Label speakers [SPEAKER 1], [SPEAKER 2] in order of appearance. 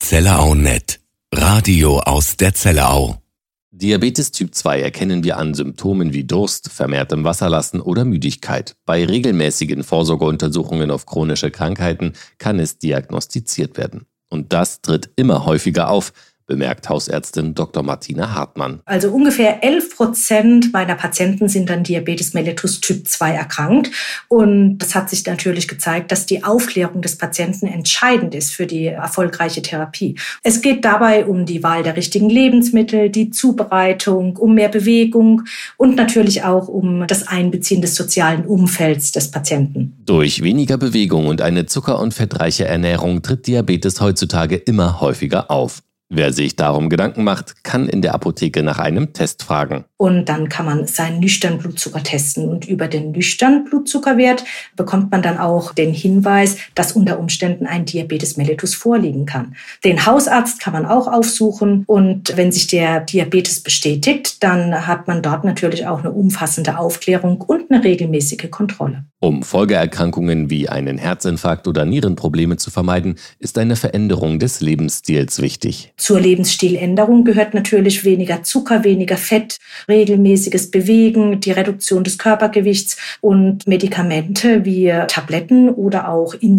[SPEAKER 1] Zellerau.net. Radio aus der Zellerau.
[SPEAKER 2] Diabetes Typ 2 erkennen wir an Symptomen wie Durst, vermehrtem Wasserlassen oder Müdigkeit. Bei regelmäßigen Vorsorgeuntersuchungen auf chronische Krankheiten kann es diagnostiziert werden. Und das tritt immer häufiger auf, bemerkt Hausärztin Dr. Martina Hartmann.
[SPEAKER 3] Also ungefähr 11% meiner Patienten sind an Diabetes mellitus Typ 2 erkrankt. Und es hat sich natürlich gezeigt, dass die Aufklärung des Patienten entscheidend ist für die erfolgreiche Therapie. Es geht dabei um die Wahl der richtigen Lebensmittel, die Zubereitung, um mehr Bewegung und natürlich auch um das Einbeziehen des sozialen Umfelds des Patienten.
[SPEAKER 2] Durch weniger Bewegung und eine zucker- und fettreiche Ernährung tritt Diabetes heutzutage immer häufiger auf. Wer sich darum Gedanken macht, kann in der Apotheke nach einem Test fragen.
[SPEAKER 3] Und dann kann man seinen nüchternen Blutzucker testen. Und über den nüchternen Blutzuckerwert bekommt man dann auch den Hinweis, dass unter Umständen ein Diabetes mellitus vorliegen kann. Den Hausarzt kann man auch aufsuchen. Und wenn sich der Diabetes bestätigt, dann hat man dort natürlich auch eine umfassende Aufklärung und eine regelmäßige Kontrolle.
[SPEAKER 2] Um Folgeerkrankungen wie einen Herzinfarkt oder Nierenprobleme zu vermeiden, ist eine Veränderung des Lebensstils wichtig.
[SPEAKER 3] Zur Lebensstiländerung gehört natürlich weniger Zucker, weniger Fett, regelmäßiges Bewegen, die Reduktion des Körpergewichts und Medikamente wie Tabletten oder auch